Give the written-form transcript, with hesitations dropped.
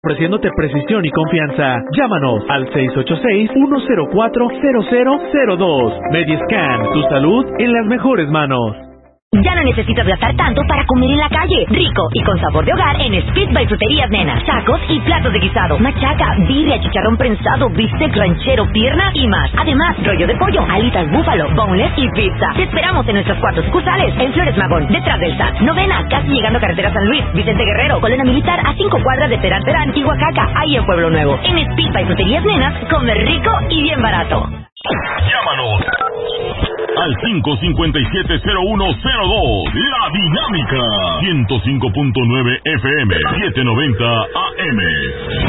ofreciéndote precisión y confianza. Llámanos al 686-104-0002. Mediscan, tu salud en las mejores manos. Ya no necesitas gastar tanto para comer en la calle. Rico y con sabor de hogar en Speed by Fruterías Nena. Tacos y platos de guisado, machaca, birria, chicharrón prensado, bistec ranchero, pierna y más. Además, rollo de pollo, alitas búfalo, boneless y pizza. Te esperamos en nuestros 4 sucursales. En Flores Magón, detrás del SAT. Novena, casi llegando a Carretera San Luis. Vicente Guerrero, Colena Militar, a 5 cuadras de Terán Terán y Oaxaca. Ahí en Pueblo Nuevo. En Speed by Fruterías Nenas, comer rico y bien barato. Llámanos al 557-0102. La Dinámica 105.9 FM 790 AM.